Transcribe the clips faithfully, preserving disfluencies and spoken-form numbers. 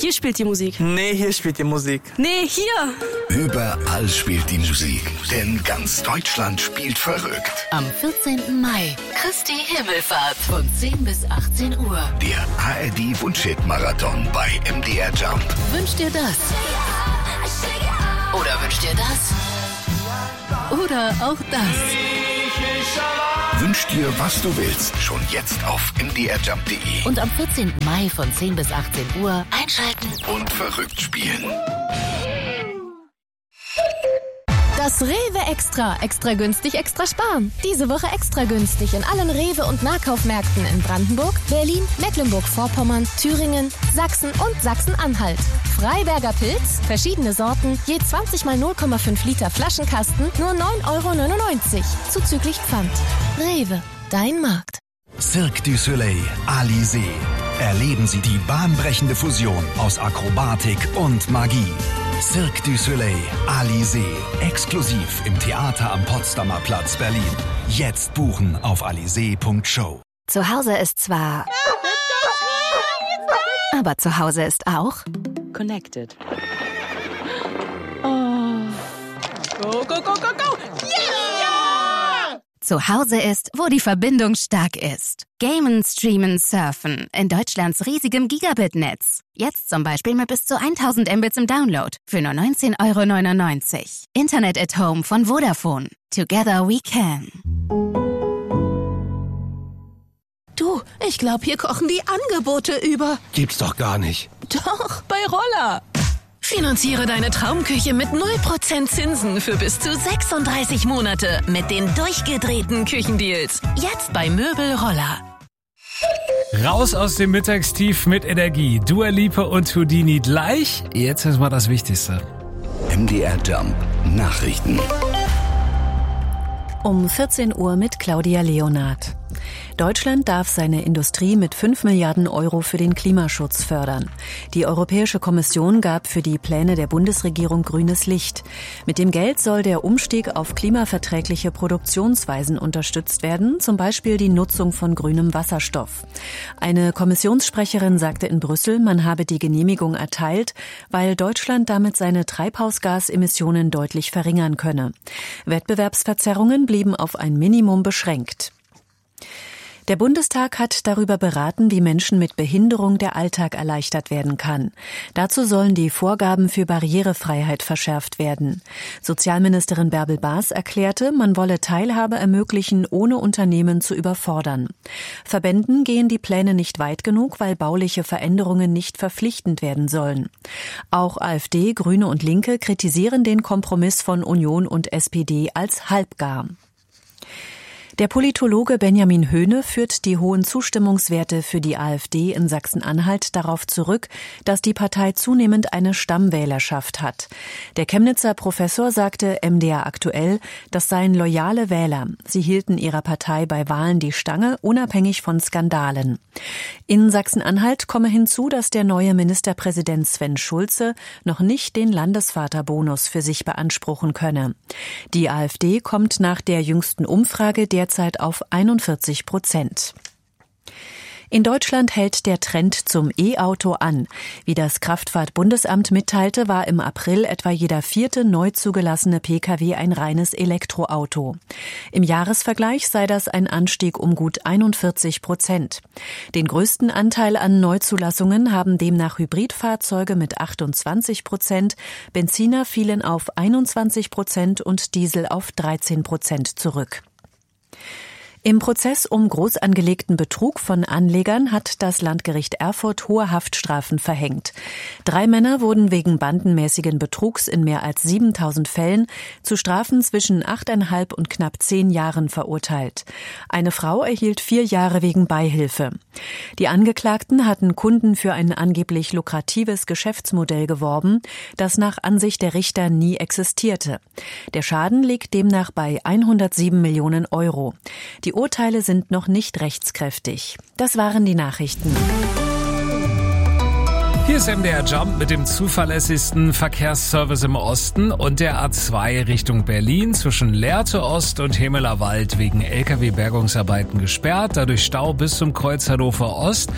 hier spielt die Musik. Nee, hier spielt die Musik. Nee, hier. Überall spielt die Musik, denn ganz Deutschland spielt verrückt. Am vierzehnten Mai, Christi Himmelfahrt von zehn bis achtzehn Uhr. Der A R D-Wunschhit-Marathon bei M D R Jump. Wünscht dir das? Oder wünscht dir das? Oder auch das? Wünsch dir, was du willst, schon jetzt auf m d r jump punkt d e. Und am vierzehnten Mai von zehn bis achtzehn Uhr einschalten Und verrückt spielen. Das Rewe Extra. Extra günstig, extra sparen. Diese Woche extra günstig in allen Rewe- und Nahkaufmärkten in Brandenburg, Berlin, Mecklenburg-Vorpommern, Thüringen, Sachsen und Sachsen-Anhalt. Freiberger Pilz, verschiedene Sorten, je zwanzig mal null Komma fünf Liter Flaschenkasten, nur neun Euro neunundneunzig, zuzüglich Pfand. Rewe, dein Markt. Cirque du Soleil, Alizé. Erleben Sie die bahnbrechende Fusion aus Akrobatik und Magie. Cirque du Soleil, Alizé. Exklusiv im Theater am Potsdamer Platz, Berlin. Jetzt buchen auf alizé punkt show. Zu Hause ist zwar... Aber zu Hause ist auch... Connected. Oh. Go, go, go, go, go! Yeah! Zu Hause ist, wo die Verbindung stark ist. Gamen, streamen, surfen. In Deutschlands riesigem Gigabit-Netz. Jetzt zum Beispiel mit bis zu tausend Mbits im Download. Für nur neunzehn Euro neunundneunzig. Internet at Home von Vodafone. Together we can. Du, ich glaube, hier kochen die Angebote über. Gibt's doch gar nicht. Doch, bei Roller. Finanziere deine Traumküche mit null Prozent Zinsen für bis zu sechsunddreißig Monate mit den durchgedrehten Küchendeals. Jetzt bei Möbel Roller. Raus aus dem Mittagstief mit Energie. Dua Lipa und Houdini gleich. Jetzt ist mal das Wichtigste. M D R Jump Nachrichten. Um vierzehn Uhr mit Claudia Leonard. Deutschland darf seine Industrie mit fünf Milliarden Euro für den Klimaschutz fördern. Die Europäische Kommission gab für die Pläne der Bundesregierung grünes Licht. Mit dem Geld soll der Umstieg auf klimaverträgliche Produktionsweisen unterstützt werden, zum Beispiel die Nutzung von grünem Wasserstoff. Eine Kommissionssprecherin sagte in Brüssel, man habe die Genehmigung erteilt, weil Deutschland damit seine Treibhausgasemissionen deutlich verringern könne. Wettbewerbsverzerrungen blieben auf ein Minimum beschränkt. Der Bundestag hat darüber beraten, wie Menschen mit Behinderung der Alltag erleichtert werden kann. Dazu sollen die Vorgaben für Barrierefreiheit verschärft werden. Sozialministerin Bärbel Baas erklärte, man wolle Teilhabe ermöglichen, ohne Unternehmen zu überfordern. Verbänden gehen die Pläne nicht weit genug, weil bauliche Veränderungen nicht verpflichtend werden sollen. Auch AfD, Grüne und Linke kritisieren den Kompromiss von Union und S P D als halbgar. Der Politologe Benjamin Höhne führt die hohen Zustimmungswerte für die AfD in Sachsen-Anhalt darauf zurück, dass die Partei zunehmend eine Stammwählerschaft hat. Der Chemnitzer Professor sagte M D R aktuell, das seien loyale Wähler. Sie hielten ihrer Partei bei Wahlen die Stange, unabhängig von Skandalen. In Sachsen-Anhalt komme hinzu, dass der neue Ministerpräsident Sven Schulze noch nicht den Landesvaterbonus für sich beanspruchen könne. Die AfD kommt nach der jüngsten Umfrage der derzeit auf einundvierzig Prozent. In Deutschland hält der Trend zum E-Auto an. Wie das Kraftfahrt-Bundesamt mitteilte, war im April etwa jeder vierte neu zugelassene Pkw ein reines Elektroauto. Im Jahresvergleich sei das ein Anstieg um gut einundvierzig Prozent. Den größten Anteil an Neuzulassungen haben demnach Hybridfahrzeuge mit achtundzwanzig Prozent, Benziner fielen auf einundzwanzig Prozent und Diesel auf dreizehn Prozent zurück. Im Prozess um groß angelegten Betrug von Anlegern hat das Landgericht Erfurt hohe Haftstrafen verhängt. Drei Männer wurden wegen bandenmäßigen Betrugs in mehr als siebentausend Fällen zu Strafen zwischen achteinhalb und knapp zehn Jahren verurteilt. Eine Frau erhielt vier Jahre wegen Beihilfe. Die Angeklagten hatten Kunden für ein angeblich lukratives Geschäftsmodell geworben, das nach Ansicht der Richter nie existierte. Der Schaden liegt demnach bei hundertsieben Millionen Euro. Die Die Urteile sind noch nicht rechtskräftig. Das waren die Nachrichten. Hier ist M D R Jump mit dem zuverlässigsten Verkehrsservice im Osten und der A zwei Richtung Berlin zwischen Lehrte Ost und Hemelerwald wegen L K W-Bergungsarbeiten gesperrt, dadurch Stau bis zum Kreuz Hannover Ost. Und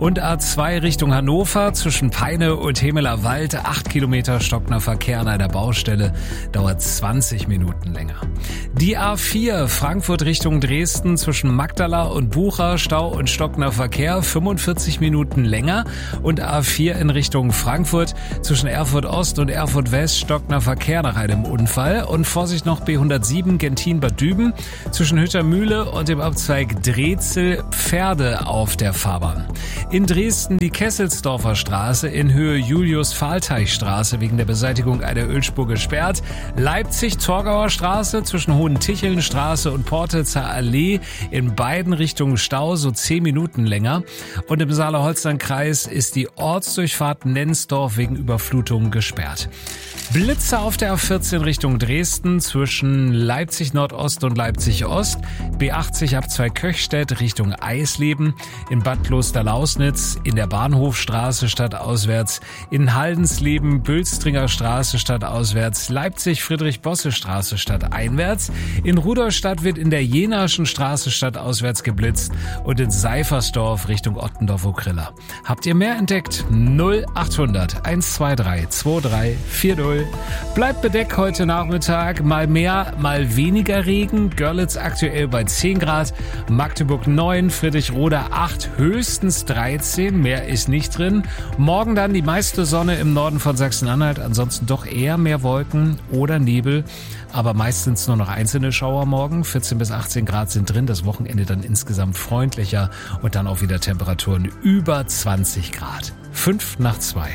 Und A zwei Richtung Hannover zwischen Peine und Hemeler Wald, acht Kilometer stockender Verkehr an einer Baustelle, dauert zwanzig Minuten länger. Die A vier Frankfurt Richtung Dresden zwischen Magdala und Bucha, Stau und stockender Verkehr, fünfundvierzig Minuten länger. Und A vier in Richtung Frankfurt zwischen Erfurt Ost und Erfurt West, stockender Verkehr nach einem Unfall. Und Vorsicht noch B hundertsieben Gentin-Bad Düben zwischen Hüttermühle und dem Abzweig Drezel-Pferde auf der Fahrbahn. In Dresden die Kesselsdorfer Straße in Höhe Julius-Fahlteich-Straße wegen der Beseitigung einer Ölspur gesperrt. Leipzig-Torgauer Straße zwischen Hohenticheln-Straße und Portelzer Allee in beiden Richtungen Stau, so zehn Minuten länger. Und im Saale-Holstein-Kreis ist die Ortsdurchfahrt Nensdorf wegen Überflutung gesperrt. Blitze auf der A vierzehn Richtung Dresden zwischen Leipzig Nordost und Leipzig Ost, B achtzig Abzweig Köchstedt Richtung Eisleben, in Bad Klosterlausnitz, in der Bahnhofstraße stadtauswärts, in Haldensleben Bülstringer Straße stadtauswärts, Leipzig Friedrich-Bosse-Straße stadteinwärts, in Rudolstadt wird in der Jenaschen Straße stadtauswärts geblitzt und in Seifersdorf Richtung Ottendorf-Okrilla. Habt ihr mehr entdeckt? null achthundert eins zwei drei zwei drei vier null. Bleibt bedeckt heute Nachmittag, mal mehr, mal weniger Regen. Görlitz aktuell bei zehn Grad, Magdeburg neun, Friedrichroda acht, höchstens dreizehn, mehr ist nicht drin. Morgen dann die meiste Sonne im Norden von Sachsen-Anhalt, ansonsten doch eher mehr Wolken oder Nebel, aber meistens nur noch einzelne Schauer morgen. vierzehn bis achtzehn Grad sind drin, das Wochenende dann insgesamt freundlicher und dann auch wieder Temperaturen über zwanzig Grad. Fünf nach zwei.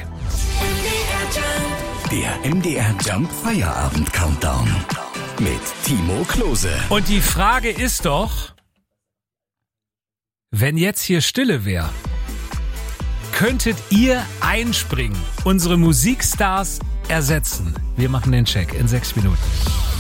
Der M D R Jump Feierabend Countdown mit Timo Klose. Und die Frage ist doch, wenn jetzt hier Stille wäre, könntet ihr einspringen, unsere Musikstars ersetzen? Wir machen den Check in sechs Minuten.